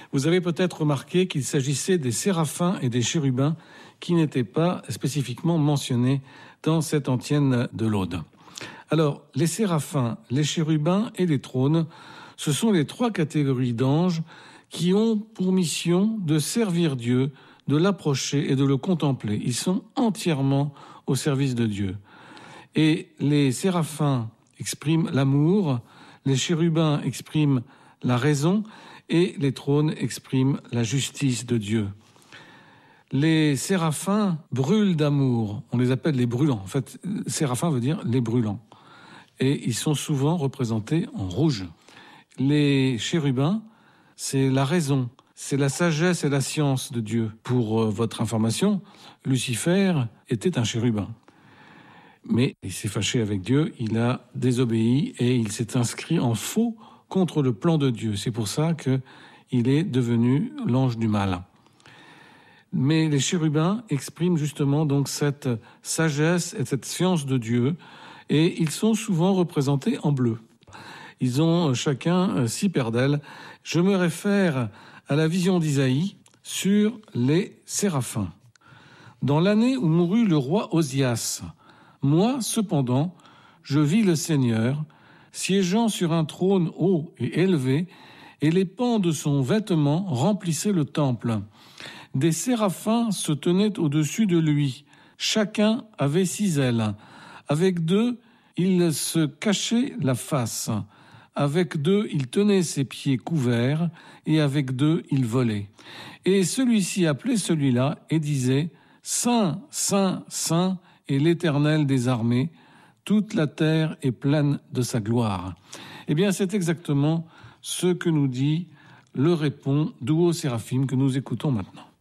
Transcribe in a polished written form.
Vous avez peut-être remarqué qu'il s'agissait des séraphins et des chérubins qui n'étaient pas spécifiquement mentionnés dans cette antienne de l'Aude. Alors, les séraphins, les chérubins et les trônes, ce sont les trois catégories d'anges qui ont pour mission de servir Dieu, de l'approcher et de le contempler. Ils sont entièrement au service de Dieu. Et les séraphins expriment l'amour, les chérubins expriment la raison et les trônes expriment la justice de Dieu. Les séraphins brûlent d'amour, on les appelle les brûlants. En fait, séraphin veut dire les brûlants. Et ils sont souvent représentés en rouge. Les chérubins, c'est la raison, c'est la sagesse et la science de Dieu. Pour votre information, Lucifer était un chérubin. Mais il s'est fâché avec Dieu, il a désobéi et il s'est inscrit en faux contre le plan de Dieu. C'est pour ça qu'il est devenu l'ange du mal. Mais les chérubins expriment justement donc cette sagesse et cette science de Dieu et ils sont souvent représentés en bleu. Ils ont chacun 6 paires d'ailes. Je me réfère à la vision d'Isaïe sur les séraphins. Dans l'année où mourut le roi Osias, moi, cependant, je vis le Seigneur, siégeant sur un trône haut et élevé, et les pans de son vêtement remplissaient le temple. Des séraphins se tenaient au-dessus de lui. Chacun avait 6 ailes. Avec 2, il se cachait la face. Avec 2, il tenait ses pieds couverts, et avec 2, il volait. Et celui-ci appelait celui-là et disait « Saint, Saint, Saint est l'Éternel des armées, toute la terre est pleine de sa gloire. » Eh bien, c'est exactement ce que nous dit le répond Duo Séraphim que nous écoutons maintenant.